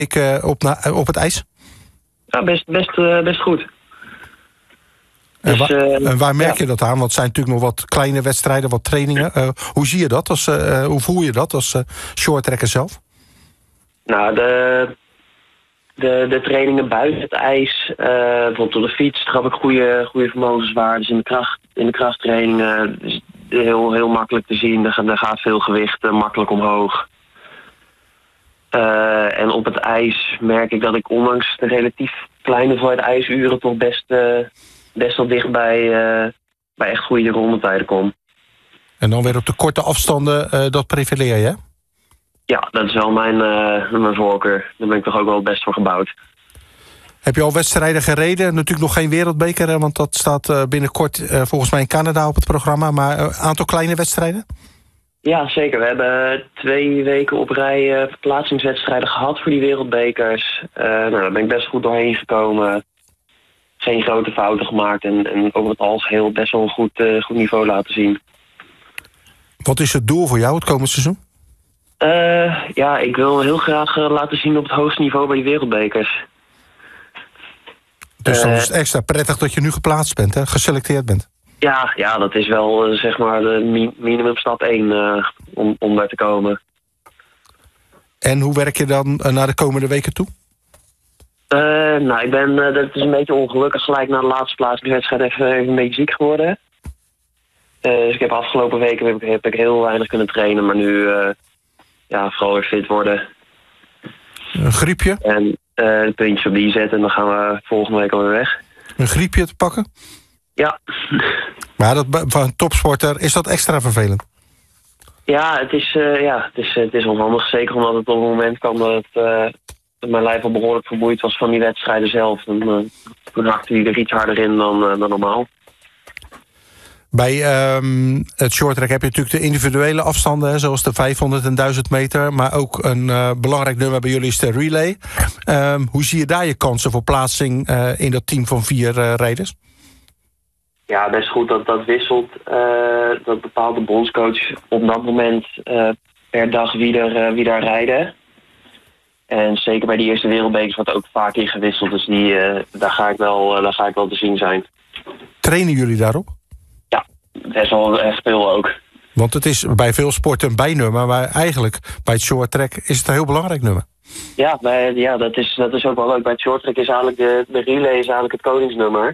op het ijs? Ja, best goed. En waar merk je dat aan? Want het zijn natuurlijk nog wat kleine wedstrijden, wat trainingen. Hoe zie je dat? Hoe voel je dat als shorttrekker zelf? Nou, de trainingen buiten het ijs, bijvoorbeeld op de fiets, trap ik goede vermogenswaardes. In de krachttrainingen is heel makkelijk te zien. Er gaat veel gewicht makkelijk omhoog. En op het ijs merk ik dat ik ondanks de relatief kleine hoeveelheid ijsuren toch best wel dicht bij echt goede rondetijden kom. En dan weer op de korte afstanden, dat prevaleer je, hè? Ja, dat is wel mijn voorkeur. Daar ben ik toch ook wel best voor gebouwd. Heb je al wedstrijden gereden? Natuurlijk nog geen wereldbeker, hè, want dat staat binnenkort volgens mij in Canada op het programma. Maar een aantal kleine wedstrijden? Ja, zeker. We hebben 2 weken op rij verplaatsingswedstrijden gehad voor die wereldbekers. Daar ben ik best goed doorheen gekomen. Geen grote fouten gemaakt en over het algeheel best wel een goed niveau laten zien. Wat is het doel voor jou het komende seizoen? Ik wil heel graag laten zien op het hoogste niveau bij die wereldbekers. Dus dan is het extra prettig dat je nu geplaatst bent, hè? Geselecteerd bent. Ja, dat is wel zeg maar de minimum stap 1 om daar te komen. En hoe werk je dan naar de komende weken toe? Dat is een beetje ongelukkig. Gelijk na de laatste plaatsingswedstrijd even een beetje ziek geworden. Dus ik heb afgelopen weken heb ik heel weinig kunnen trainen. Maar nu vooral weer fit worden. Een griepje? En een puntje op die zetten en dan gaan we volgende week alweer weg. Een griepje te pakken? Ja. Maar van een topsporter, is dat extra vervelend? Ja, het is onhandig. Zeker omdat het op het moment kwam dat mijn lijf al behoorlijk vermoeid was van die wedstrijden zelf. Toen hakte hij er iets harder in dan normaal. Bij het shorttrack heb je natuurlijk de individuele afstanden, hè, zoals de 500 en 1000 meter. Maar ook een belangrijk nummer bij jullie is de relay. Hoe zie je daar je kansen voor plaatsing in dat team van 4 rijders? Ja, best goed dat wisselt. Dat bepaalt de bondscoach op dat moment per dag wie daar rijden. En zeker bij die eerste wereldbekers wordt ook vaak in gewisseld. Dus daar ga ik wel te zien zijn. Trainen jullie daarop? Ja, best wel echt veel ook. Want het is bij veel sporten een bijnummer, maar eigenlijk bij het shorttrack is het een heel belangrijk nummer. Ja, dat is ook wel leuk. Bij het shorttrack is eigenlijk de relay is eigenlijk het koningsnummer.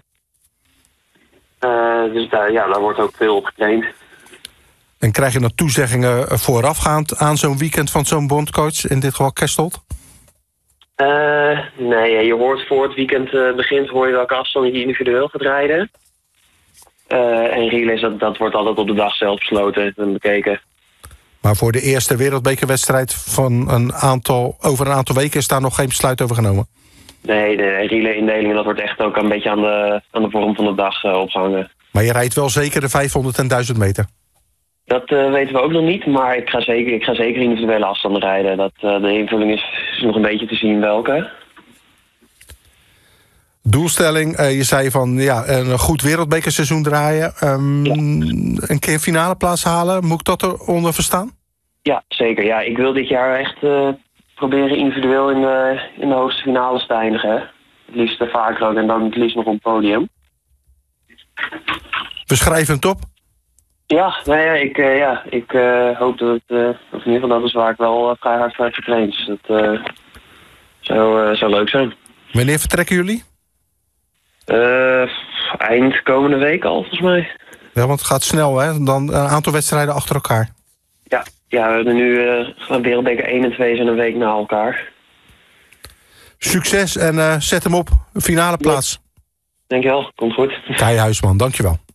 Dus daar wordt ook veel op getraind. En krijg je dan toezeggingen voorafgaand aan zo'n weekend van zo'n bondcoach, in dit geval Kestold? Nee, je hoort voor het weekend begint, hoor je welke afstand je individueel gaat rijden. En relays, dat wordt altijd op de dag zelf besloten en bekeken. Maar voor de eerste wereldbekerwedstrijd van over een aantal weken is daar nog geen besluit over genomen? Nee, de relay-indelingen, dat wordt echt ook een beetje aan de vorm van de dag opgehangen. Maar je rijdt wel zeker de 500 en 1000 meter? Dat weten we ook nog niet, maar ik ga zeker individuele afstanden rijden. De invulling is nog een beetje te zien welke. Doelstelling, je zei van een goed wereldbekerseizoen draaien. Een keer finale plaats halen, moet ik dat eronder verstaan? Ja, zeker. Ja, ik wil dit jaar echt proberen individueel in de hoogste finales te eindigen. Hè? Het liefst vaker ook en dan het liefst nog op het podium. We schrijven het op. Ik hoop dat het, of in ieder geval dat is waar ik wel vrij hard voor heb getraind. Dus dat zou leuk zijn. Wanneer vertrekken jullie? Eind komende week al, volgens mij. Ja, want het gaat snel, hè? Dan een aantal wedstrijden achter elkaar. Ja, we hebben nu wereldbeker 1 en 2 zijn een week na elkaar. Succes en zet hem op. Finale plaats. Dankjewel, komt goed. Kai Huisman, dankjewel.